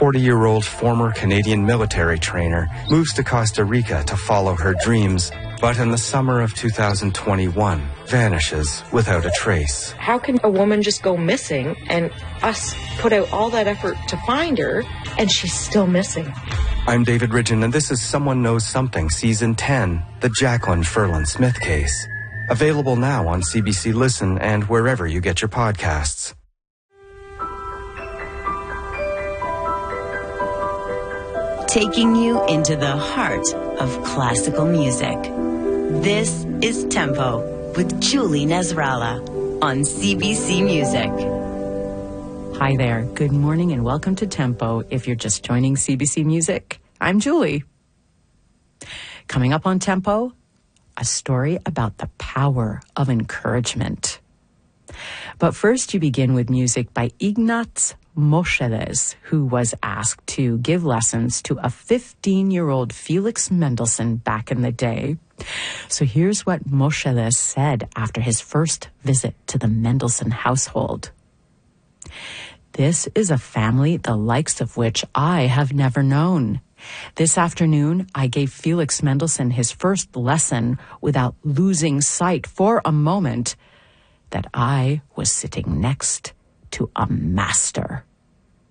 40-year-old former Canadian military trainer moves to Costa Rica to follow her dreams, but in the summer of 2021, vanishes without a trace. How can a woman just go missing and us put out all that effort to find her and she's still missing? I'm David Ridgen, and this is Someone Knows Something, Season 10, the Jacqueline Ferland-Smith case. Available now on CBC Listen and wherever you get your podcasts. Taking you into the heart of classical music. This is Tempo with Julie Nasrallah on CBC Music. Hi there. Good morning and welcome to Tempo. If you're just joining CBC Music, I'm Julie. Coming up on Tempo, a story about the power of encouragement. But first, you begin with music by Ignaz Moscheles, who was asked to give lessons to a 15-year-old Felix Mendelssohn back in the day. So here's what Moscheles said after his first visit to the Mendelssohn household. This is a family the likes of which I have never known. This afternoon, I gave Felix Mendelssohn his first lesson without losing sight for a moment that I was sitting next to a master.